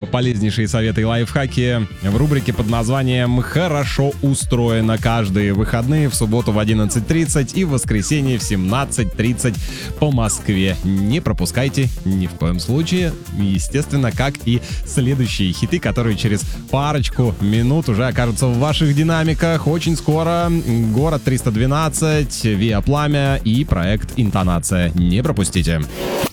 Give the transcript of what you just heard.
полезнейшие советы и лайфхаки в рубрике под названием «Хорошо устроено» каждые выходные в субботу в 11:30 и в воскресенье в 17:30 по Москве. Не пропускайте ни в коем случае. Естественно, как и следующие хиты, которые через парочку минут уже окажутся в ваших динамиках. Очень скоро «Город 312», «Виа Пламя» и проект «Интонация». Не пропустите.